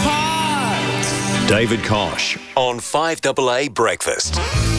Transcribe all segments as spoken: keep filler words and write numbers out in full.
heart. David Kosh on five A A Breakfast.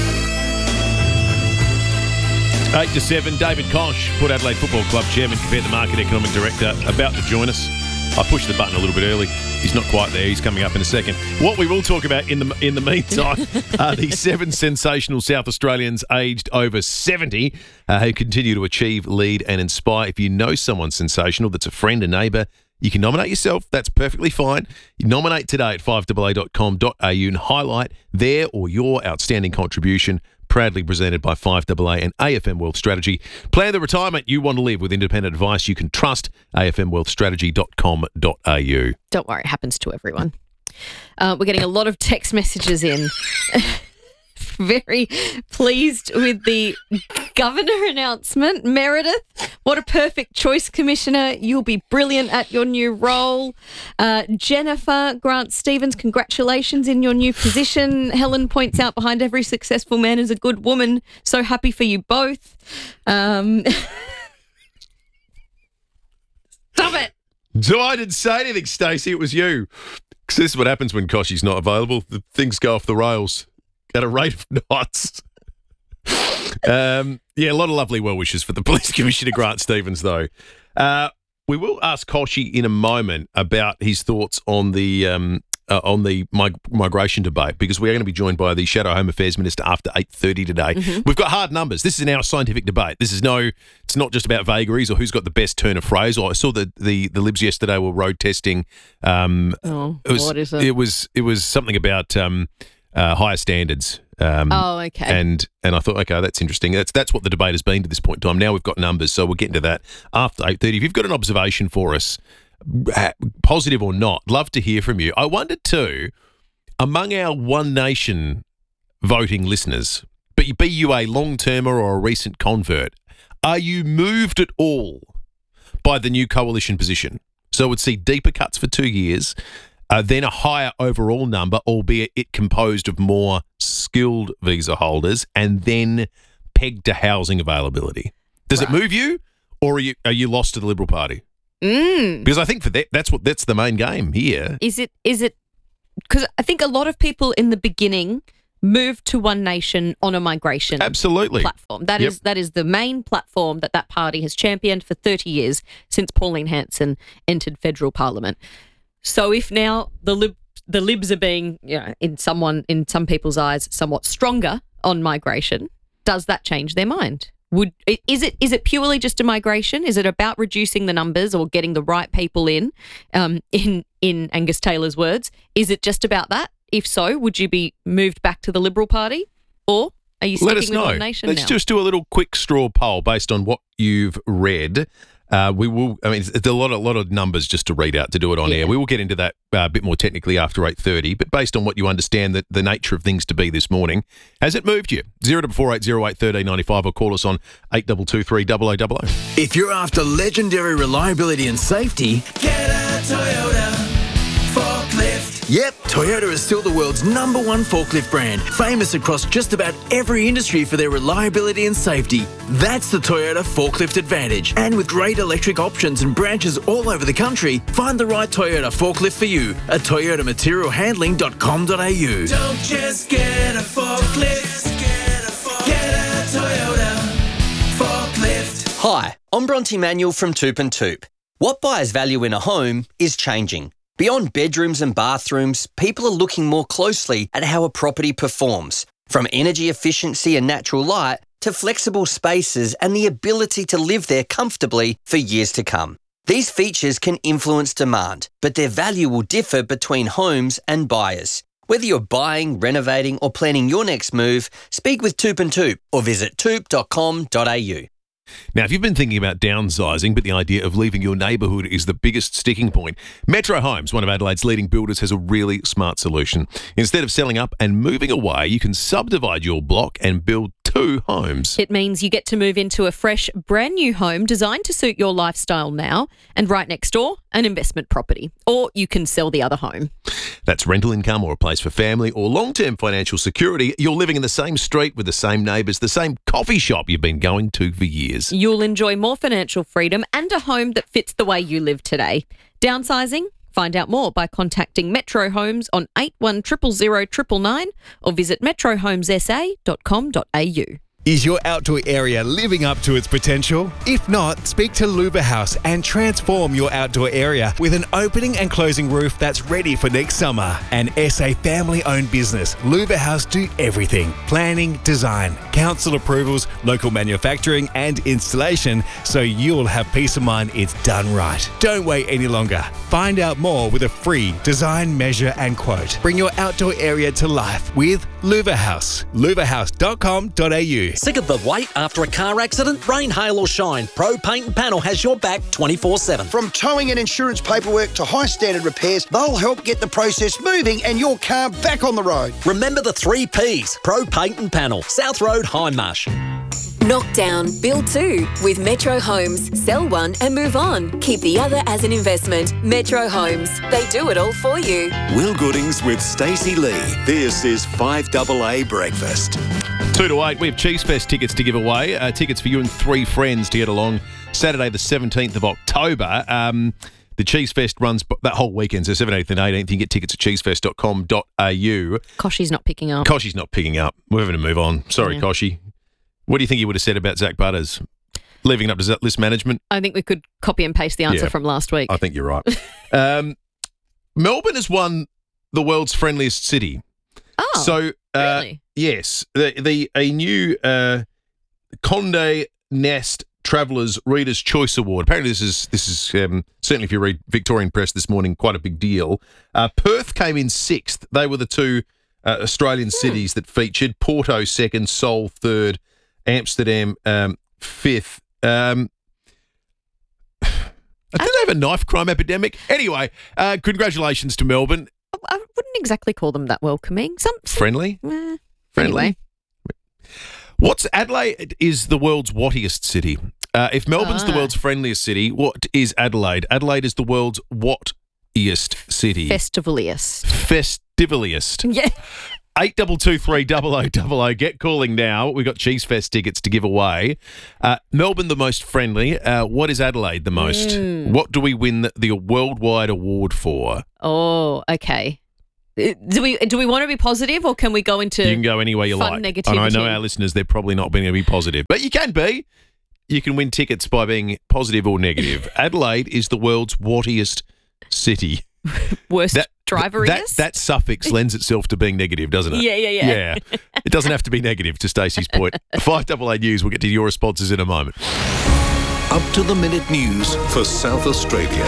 eight to seven, David Kosh, Port Adelaide Football Club Chairman, Compare the Market Economic Director, about to join us. I pushed the button a little bit early. He's not quite there. He's coming up in a second. What we will talk about in the in the meantime are the seven sensational South Australians aged over seventy uh, who continue to achieve, lead and inspire. If you know someone sensational that's a friend, a neighbour, you can nominate yourself. That's perfectly fine. You nominate today at five A A dot com dot a u and highlight their or your outstanding contribution. Proudly presented by five A A and A F M Wealth Strategy. Plan the retirement you want to live with independent advice you can trust. A F M wealth strategy dot com dot a u. Don't worry, it happens to everyone. Uh, we're getting a lot of text messages in. Very pleased with the governor announcement. Meredith, what a perfect choice, Commissioner. You'll be brilliant at your new role. Uh, Jennifer Grant Stevens, congratulations in your new position. Helen points out behind every successful man is a good woman. So happy for you both. Um, Stop it. So I didn't say anything, Stacey. It was you. Because this is what happens when Koshy's not available. The things go off the rails at a rate of knots. um, yeah, a lot of lovely well wishes for the Police Commissioner Grant Stevens, though. Uh, we will ask Koshy in a moment about his thoughts on the um, uh, on the mig- migration debate, because we are going to be joined by the Shadow Home Affairs Minister after eight thirty today. Mm-hmm. We've got hard numbers. This is now a scientific debate. This is no, it's not just about vagaries or who's got the best turn of phrase. Or I saw the the, the Libs yesterday were road testing. Um, oh, it was, what is it? It was it was something about. Um, Uh, higher standards. Um, oh, okay. And and I thought, okay, that's interesting. That's that's what the debate has been to this point in time. Now we've got numbers, so we'll get into that after eight thirty. If you've got an observation for us, positive or not, love to hear from you. I wonder too, among our One Nation voting listeners, be, be you a long-termer or a recent convert, are you moved at all by the new coalition position? So it would see deeper cuts for two years, Uh, then a higher overall number, albeit it composed of more skilled visa holders, and then pegged to housing availability. Does right. it move you, or are you are you lost to the Liberal Party? Mm. Because I think for that, that's what that's the main game here. Is it? Is it? Because I think a lot of people in the beginning moved to One Nation on a migration Absolutely. platform. That yep. is that is the main platform that that party has championed for thirty years since Pauline Hanson entered federal parliament. So if now the lib, the Libs are being, you know, in someone in some people's eyes, somewhat stronger on migration, does that change their mind? Would is it is it purely just a migration? Is it about reducing the numbers or getting the right people in? Um, in in Angus Taylor's words, is it just about that? If so, would you be moved back to the Liberal Party, or are you sticking Let us with know. One Nation Let's now? just do a little quick straw poll based on what you've read. Uh, we will. I mean, it's a lot, a lot of numbers just to read out to do it on yeah. air. We will get into that uh, a bit more technically after eight thirty. But based on what you understand, the, the nature of things to be this morning, has it moved you? Zero double four eight zero eight thirteen ninety five, or call us on eight double two three double o double o. If you're after legendary reliability and safety, get a Toyota forklift. Yep, Toyota is still the world's number one forklift brand, famous across just about every industry for their reliability and safety. That's the Toyota Forklift Advantage. And with great electric options and branches all over the country, find the right Toyota forklift for you at toyota material handling dot com dot a u. Don't just get a forklift, get a, forklift. Get a Toyota forklift. Hi, I'm Bronte Manuel from Toop and Toop. What buyers value in a home is changing. Beyond bedrooms and bathrooms, people are looking more closely at how a property performs, from energy efficiency and natural light to flexible spaces and the ability to live there comfortably for years to come. These features can influence demand, but their value will differ between homes and buyers. Whether you're buying, renovating or planning your next move, speak with Toop and Toop or visit toop dot com dot a u. Now, if you've been thinking about downsizing, but the idea of leaving your neighbourhood is the biggest sticking point, Metro Homes, one of Adelaide's leading builders, has a really smart solution. Instead of selling up and moving away, you can subdivide your block and build two homes. It means you get to move into a fresh, brand new home designed to suit your lifestyle now, and right next door, an investment property. Or you can sell the other home. That's rental income or a place for family or long-term financial security. You're living in the same street with the same neighbours, the same coffee shop you've been going to for years. You'll enjoy more financial freedom and a home that fits the way you live today. Downsizing? Find out more by contacting Metro Homes on eight one zero zero zero nine nine nine or visit metro homes s a dot com dot a u. Is your outdoor area living up to its potential? If not, speak to Luba House and transform your outdoor area with an opening and closing roof that's ready for next summer. An S A family-owned business, Luba House do everything. Planning, design, council approvals, local manufacturing and installation, so you'll have peace of mind it's done right. Don't wait any longer. Find out more with a free design, measure and quote. Bring your outdoor area to life with Luba House. luba house dot com dot a u. Sick of the wait after a car accident? Rain, hail or shine, Pro Paint and Panel has your back twenty-four seven. From towing and insurance paperwork to high standard repairs, they'll help get the process moving and your car back on the road. Remember the three Ps. Pro Paint and Panel, South Road, Hindmarsh. Knock down, build two with Metro Homes. Sell one and move on. Keep the other as an investment. Metro Homes. They do it all for you. Will Goodings with Stacey Lee. This is five double A Breakfast. Two to eight, we have Cheese Fest tickets to give away. Uh, tickets for you and three friends to get along Saturday the seventeenth of October. Um, the Cheese Fest runs that whole weekend, so seventeenth and eighteenth. You can get tickets at cheese fest dot com dot a u. Koshy's not picking up. Koshy's not picking up. We're having to move on. Sorry, Yeah. Koshy. What do you think he would have said about Zach Butters? Leaving it up to list management? I think we could copy and paste the answer Yeah. from last week. I think you're right. um, Melbourne has won the world's friendliest city. Oh, so, uh, really? Yes, the the a new uh, Condé Nast Travellers Readers' Choice Award. Apparently, this is this is um, certainly if you read Victorian Press this morning, quite a big deal. Uh, Perth came in sixth. They were the two uh, Australian Hmm. cities that featured. Porto second, Seoul third, Amsterdam um, fifth. Um, I think they have a knife crime epidemic. Anyway, uh, congratulations to Melbourne. I wouldn't exactly call them that welcoming. Some, some Friendly? eh, Friendly. Anyway. What's Adelaide is the world's whattiest city. Uh, if Melbourne's the Ah. world's friendliest city, what is Adelaide? Adelaide is the world's whattiest city. Festivaliest. Festivaliest. Yeah. Eight double two three double o double o. Get calling now. We've got Cheese Fest tickets to give away. Uh, Melbourne the most friendly. Uh, what is Adelaide the most? Mm. What do we win the, the worldwide award for? Oh, okay. Uh, Do we do we want to be positive or can we go into You can go any way you fun like. negativity? And I know our listeners, they're probably not being able to be positive, but you can be. You can win tickets by being positive or negative. Adelaide is the world's whattiest city. worst That, driver that, is? that suffix lends itself to being negative, doesn't it? Yeah, yeah, yeah. Yeah. It doesn't have to be negative, to Stacey's point. five double A News, we'll get to your responses in a moment. Up to the minute news for South Australia.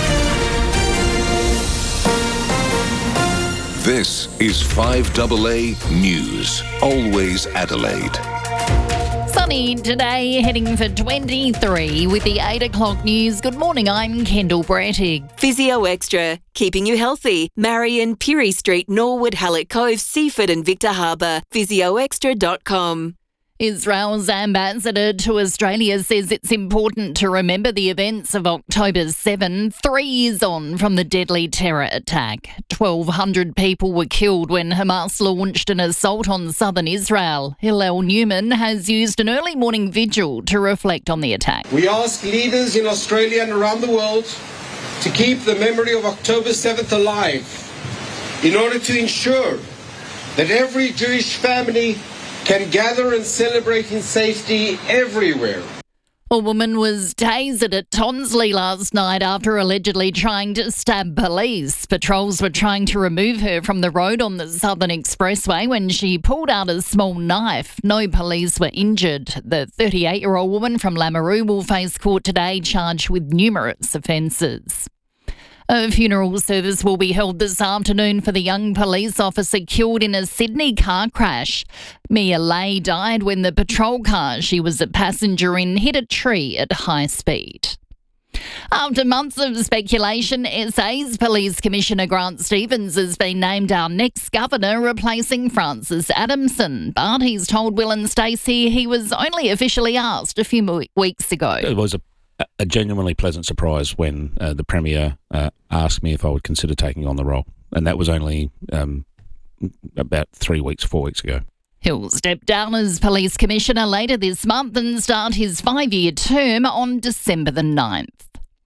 This is five double A News. Always Adelaide. Sunny today, heading for twenty-three with the eight o'clock news. Good morning, I'm Kendall Brattig. Physio Extra. Keeping you healthy. Marion, Pirie Street, Norwood, Hallett Cove, Seaford and Victor Harbour. physio extra dot com. Israel's ambassador to Australia says it's important to remember the events of October seventh, three years on from the deadly terror attack. twelve hundred people were killed when Hamas launched an assault on southern Israel. Hillel Newman has used an early morning vigil to reflect on the attack. We ask leaders in Australia and around the world to keep the memory of October seventh alive in order to ensure that every Jewish family can gather and celebrate in safety everywhere. A woman was tasered at Tonsley last night after allegedly trying to stab police. Patrols were trying to remove her from the road on the Southern Expressway when she pulled out a small knife. No police were injured. The thirty-eight-year-old woman from Lameroo will face court today charged with numerous offences. A funeral service will be held this afternoon for the young police officer killed in a Sydney car crash. Mia Lay died when the patrol car she was a passenger in hit a tree at high speed. After months of speculation, S A's Police Commissioner Grant Stevens has been named our next governor, replacing Francis Adamson. But he's told Will and Stacey he was only officially asked a few mo- weeks ago. It was a a genuinely pleasant surprise when uh, the Premier uh, asked me if I would consider taking on the role. And that was only um, about three weeks, four weeks ago. He'll step down as Police Commissioner later this month and start his five-year term on December the ninth.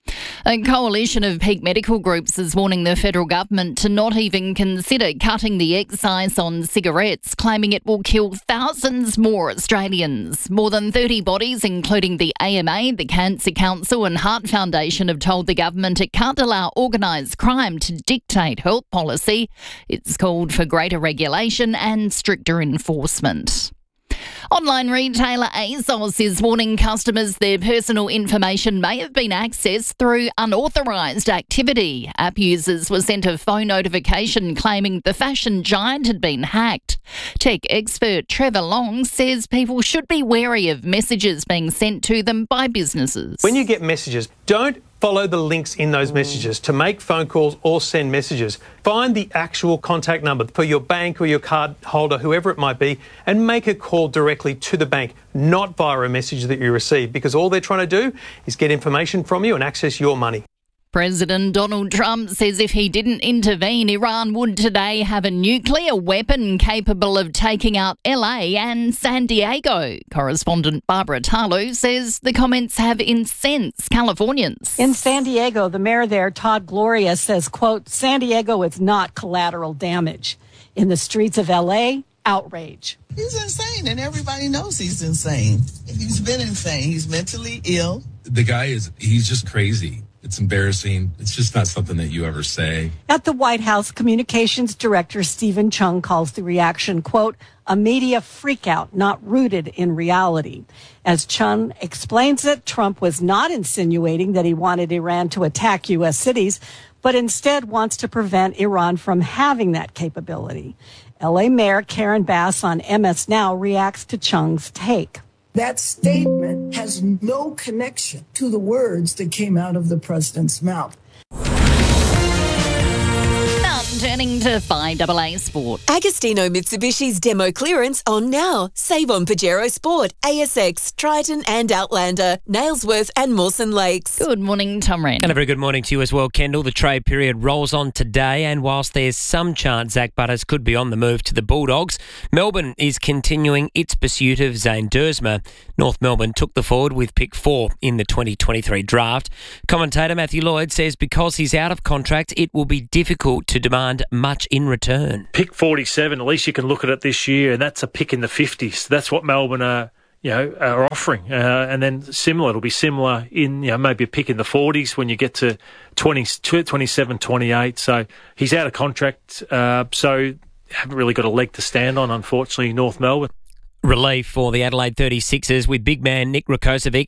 A coalition of peak medical groups is warning the federal government to not even consider cutting the excise on cigarettes, claiming it will kill thousands more Australians. More than thirty bodies, including the A M A, the Cancer Council and Heart Foundation, have told the government it can't allow organised crime to dictate health policy. It's called for greater regulation and stricter enforcement. Online retailer ASOS is warning customers their personal information may have been accessed through unauthorised activity. App users were sent a phone notification claiming the fashion giant had been hacked. Tech expert Trevor Long says people should be wary of messages being sent to them by businesses. When you get messages, don't follow the links in those messages to make phone calls or send messages. Find the actual contact number for your bank or your card holder, whoever it might be, and make a call directly to the bank, not via a message that you receive, because all they're trying to do is get information from you and access your money. President Donald Trump says if he didn't intervene, Iran would today have a nuclear weapon capable of taking out L A and San Diego. Correspondent Barbara Tarlew says the comments have incensed Californians. In San Diego, the mayor there, Todd Gloria, says, quote, San Diego is not collateral damage. In the streets of L A, outrage. He's insane, and everybody knows he's insane. He's been insane. He's mentally ill. The guy is, he's just crazy. It's embarrassing. It's just not something that you ever say. At the White House, Communications Director Stephen Chung calls the reaction, quote, a media freakout not rooted in reality. As Chung explains it, Trump was not insinuating that he wanted Iran to attack U S cities, but instead wants to prevent Iran from having that capability. L A Mayor Karen Bass on M S Now reacts to Chung's take. That statement has no connection to the words that came out of the president's mouth. Turning to five A A Sport. Agostino Mitsubishi's demo clearance on now. Save on Pajero Sport, A S X, Triton and Outlander, Nailsworth and Mawson Lakes. Good morning, Tom Wren. And a very good morning to you as well, Kendall. The trade period rolls on today, and whilst there's some chance Zach Butters could be on the move to the Bulldogs, Melbourne is continuing its pursuit of Zane Dersma. North Melbourne took the forward with pick four in the twenty twenty-three draft. Commentator Matthew Lloyd says because he's out of contract, it will be difficult to demand much in return. Pick forty-seven, at least you can look at it this year, and that's a pick in the fifties. That's what Melbourne are, you know, are offering. Uh, and then similar, it'll be similar in, you know, maybe a pick in the forties when you get to twenty, twenty-seven, twenty-eight. So he's out of contract, uh, so haven't really got a leg to stand on, unfortunately, North Melbourne. Relief for the Adelaide thirty-sixers with big man Nick Rakocevic